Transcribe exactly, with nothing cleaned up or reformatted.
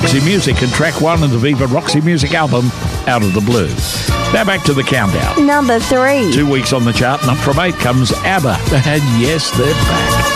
Roxy Music and track one of the Viva Roxy Music album, Out of the Blue. Now back to the countdown. Number three. Two weeks on the chart, and up from eight comes ABBA. And yes, they're back.